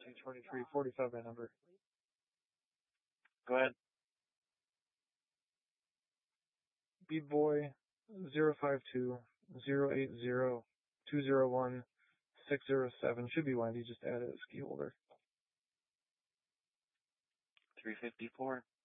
223.45 my number. Go ahead. B-Boy 052-080-201-607. Should be Wendy, just add it as key holder. 354.